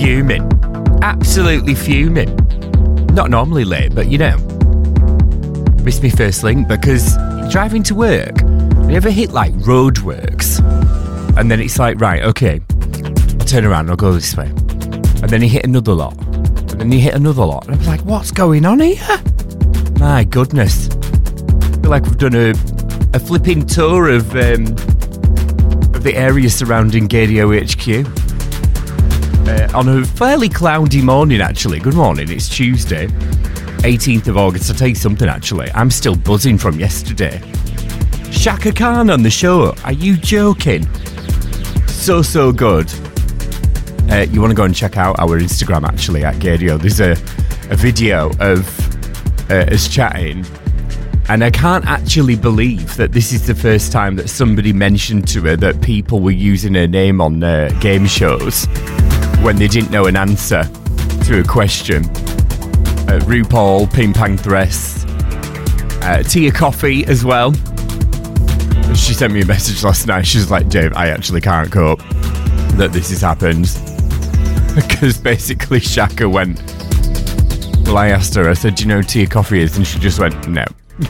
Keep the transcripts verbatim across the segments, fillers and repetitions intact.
fuming. Absolutely fuming. Not normally late, but you know. Missed me first link because driving to work, you ever hit like roadworks? And then it's like, right, okay, I'll turn around, I'll go this way. And then you hit another lot. And then you hit another lot. And I'm like, what's going on here? My goodness. I feel like we've done a, a flipping tour of um, of the area surrounding Gadio H Q. Uh, on a fairly cloudy morning, actually. Good morning, it's Tuesday, eighteenth of August. I'll tell you something, actually. I'm still buzzing from yesterday. Shaka Khan on the show. Are you joking? So, so good. Uh, you want to go and check out our Instagram, actually, at Gadio. There's a, a video of uh, us chatting. And I can't actually believe that this is the first time that somebody mentioned to her that people were using her name on uh, game shows when they didn't know an answer to a question. Uh, RuPaul, Ping Pang Thress, uh, Tia Coffee as well. She sent me a message last night. She was like, Dave, I actually can't cope that this has happened. Because basically Shaka went, well, I asked her, I said, do you know who Tia Coffee is? And she just went, no.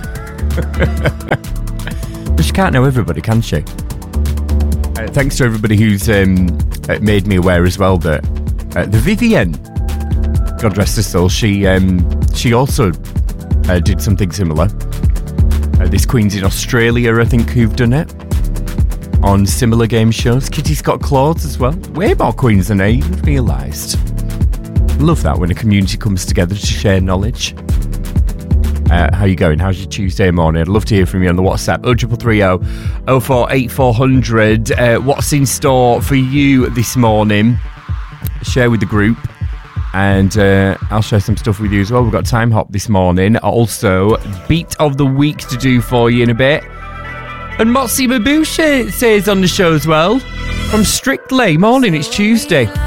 But she can't know everybody, can she? Uh, thanks to everybody who's um, made me aware as well that uh, the Vivienne, God rest her soul, she um, she also uh, did something similar. Uh, there's queens in Australia, I think, who've done it on similar game shows. Kitty Scott Claus as well. Way more queens than I even realised. Love that when a community comes together to share knowledge. Uh, how you going? How's your Tuesday morning? I'd love to hear from you on the WhatsApp. oh three three oh, oh four eight four hundred. Uh, what's in store for you this morning? Share with the group. And uh, I'll share some stuff with you as well. We've got Time Hop this morning. Also, Beat of the Week to do for you in a bit. And Motsi Mabusha says on the show as well. From Strictly. Morning, it's Tuesday.